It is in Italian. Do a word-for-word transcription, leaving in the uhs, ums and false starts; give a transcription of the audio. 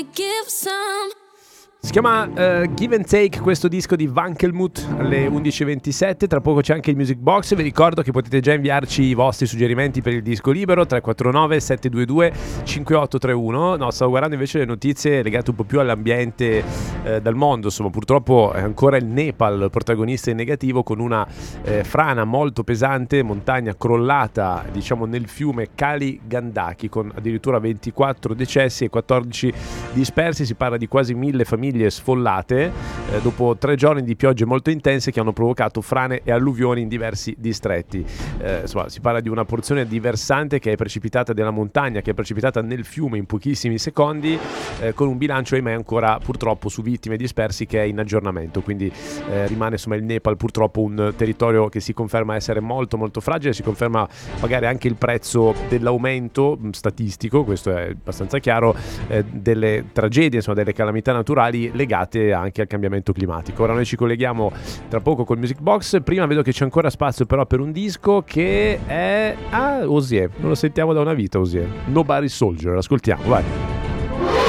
Give some. Si chiama uh, Give and Take, questo disco di Wankelmut, alle undici e ventisette. Tra poco c'è anche il Music Box. Vi ricordo che potete già inviarci i vostri suggerimenti per il disco libero tre quattro nove sette due due cinque otto tre uno. No, stavo guardando invece le notizie legate un po' più all'ambiente eh, dal mondo. Insomma, purtroppo è ancora il Nepal protagonista in negativo, con una eh, frana molto pesante, montagna crollata diciamo nel fiume Kali Gandaki, con addirittura ventiquattro decessi e quattordici dispersi. Si parla di quasi mille famiglie sfollate eh, dopo tre giorni di piogge molto intense che hanno provocato frane e alluvioni in diversi distretti. Eh, insomma, si parla di una porzione di versante che è precipitata della montagna, che è precipitata nel fiume in pochissimi secondi, eh, con un bilancio ahimè ancora purtroppo su vittime e dispersi che è in aggiornamento. Quindi eh, rimane insomma il Nepal purtroppo un territorio che si conferma essere molto molto fragile, si conferma pagare anche il prezzo dell'aumento statistico, questo è abbastanza chiaro, eh, delle tragedie, insomma delle calamità naturali legate anche al cambiamento climatico. Ora noi ci colleghiamo tra poco col Music Box. Prima vedo che c'è ancora spazio però per un disco che è ah, Osier, non lo sentiamo da una vita. Osier, Nobody Soldier, ascoltiamo, vai.